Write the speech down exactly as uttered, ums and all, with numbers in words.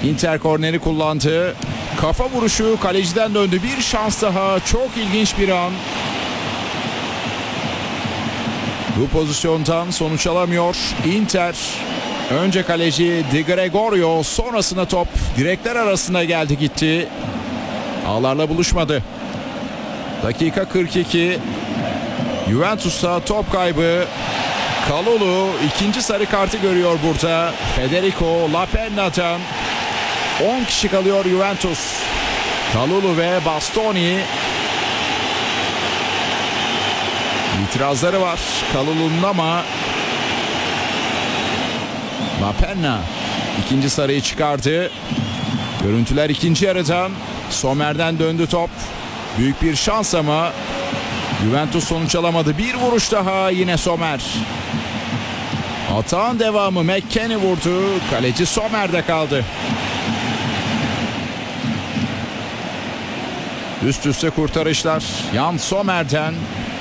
Inter korneri kullandı. Kafa vuruşu kaleciden döndü. Bir şans daha. Çok ilginç bir an. Bu pozisyondan sonuç alamıyor Inter. Önce kaleci Di Gregorio, sonrasında top direkler arasına geldi gitti. Ağlarla buluşmadı. Dakika kırk iki. Juventus'ta top kaybı. Kalulu ikinci sarı kartı görüyor burada. Federico Lapenna'dan. on kişi kalıyor Juventus. Kalulu ve Bastoni. İtirazları var Kalulu'nun ama Lapenna ikinci sarıyı çıkardı. Görüntüler ikinci yarıdan. Sommer'den döndü top. Büyük bir şans ama Juventus sonuç alamadı. Bir vuruş daha, yine Sommer. Atağın devamı, McKennie vurdu. Kaleci Sommer'de kaldı. Üst üste kurtarışlar Jan Sommer'den.